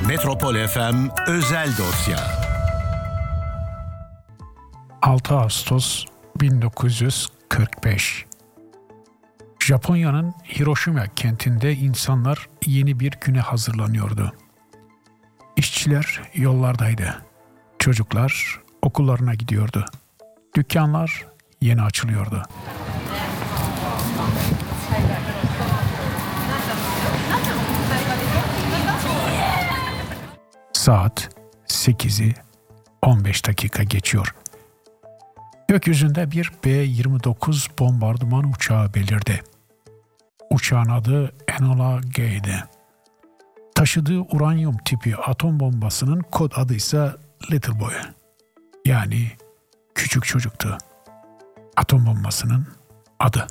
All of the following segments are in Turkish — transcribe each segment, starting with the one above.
Metropol FM özel dosya. 6 Ağustos 1945. Japonya'nın Hiroşima kentinde insanlar yeni bir güne hazırlanıyordu. İşçiler yollardaydı. Çocuklar okullarına gidiyordu. Dükkanlar yeni açılıyordu. Saat 8'i 15 dakika geçiyor. Gökyüzünde bir B-29 bombardıman uçağı belirdi. Uçağın adı Enola Gay'di. Taşıdığı uranyum tipi atom bombasının kod adı ise Little Boy. Yani küçük çocuktu. Atom bombasının adı.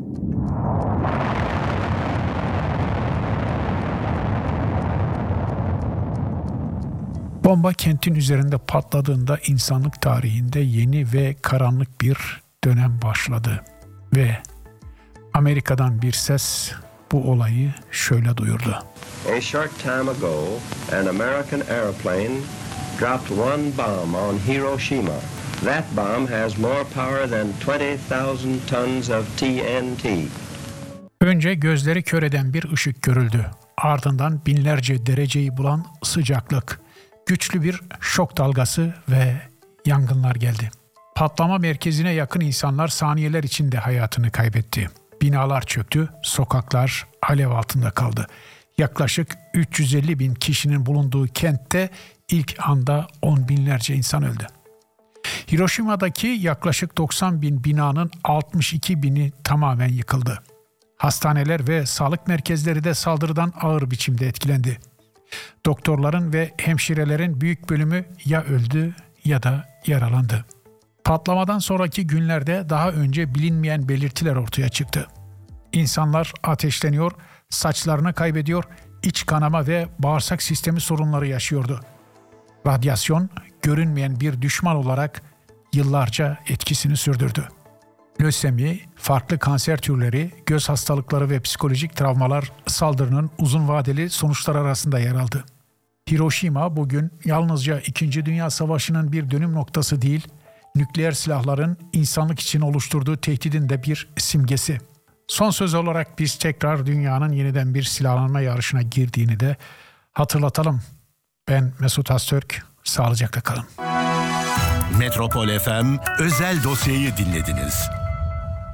Bomba kentin üzerinde patladığında insanlık tarihinde yeni ve karanlık bir dönem başladı. Ve Amerika'dan bir ses bu olayı şöyle duyurdu. A short time ago, an American airplane dropped one bomb on Hiroshima. That bomb has more power than 20,000 tons of TNT. Önce gözleri kör eden bir ışık görüldü. Ardından binlerce dereceyi bulan sıcaklık, güçlü bir şok dalgası ve yangınlar geldi. Patlama merkezine yakın insanlar saniyeler içinde hayatını kaybetti. Binalar çöktü, sokaklar alev altında kaldı. Yaklaşık 350 bin kişinin bulunduğu kentte ilk anda 10 binlerce insan öldü. Hiroşima'daki yaklaşık 90 bin binanın 62 bini tamamen yıkıldı. Hastaneler ve sağlık merkezleri de saldırıdan ağır biçimde etkilendi. Doktorların ve hemşirelerin büyük bölümü ya öldü ya da yaralandı. Patlamadan sonraki günlerde daha önce bilinmeyen belirtiler ortaya çıktı. İnsanlar ateşleniyor, saçlarını kaybediyor, iç kanama ve bağırsak sistemi sorunları yaşıyordu. Radyasyon görünmeyen bir düşman olarak yıllarca etkisini sürdürdü. Lösemi, farklı kanser türleri, göz hastalıkları ve psikolojik travmalar saldırının uzun vadeli sonuçlar arasında yer aldı. Hiroşima bugün yalnızca 2. Dünya Savaşı'nın bir dönüm noktası değil, nükleer silahların insanlık için oluşturduğu tehdidin de bir simgesi. Son söz olarak biz tekrar dünyanın yeniden bir silahlanma yarışına girdiğini de hatırlatalım. Ben Mesut Öztürk, sağlıcakla kalın. Metropol FM özel dosyayı dinlediniz.